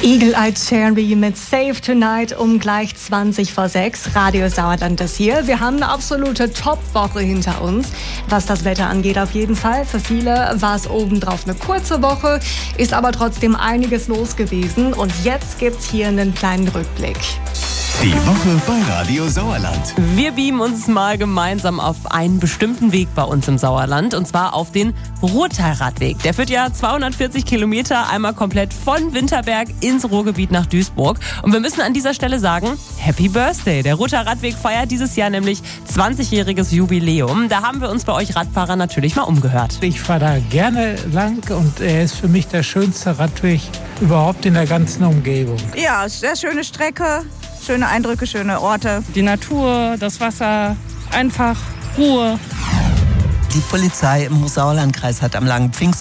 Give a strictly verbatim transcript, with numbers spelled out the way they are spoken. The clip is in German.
Eagle-Eyed Cherry mit Save Tonight um gleich zwanzig vor sechs. Radio Sauerland ist hier. Wir haben eine absolute Top-Woche hinter uns, was das Wetter angeht auf jeden Fall. Für viele war es obendrauf eine kurze Woche, ist aber trotzdem einiges los gewesen. Und jetzt gibt's hier einen kleinen Rückblick. Die Woche bei Radio Sauerland. Wir beamen uns mal gemeinsam auf einen bestimmten Weg bei uns im Sauerland, und zwar auf den Ruhrtalradweg. Der führt ja zweihundertvierzig Kilometer einmal komplett von Winterberg ins Ruhrgebiet nach Duisburg. Und wir müssen an dieser Stelle sagen, Happy Birthday! Der Ruhrtalradweg feiert dieses Jahr nämlich zwanzigjähriges Jubiläum. Da haben wir uns bei euch Radfahrer natürlich mal umgehört. Ich fahre da gerne lang und er ist für mich der schönste Radweg überhaupt in der ganzen Umgebung. Ja, sehr schöne Strecke. Schöne Eindrücke, schöne Orte. Die Natur, das Wasser, einfach Ruhe. Die Polizei im Sauerlandkreis hat am langen Pfingst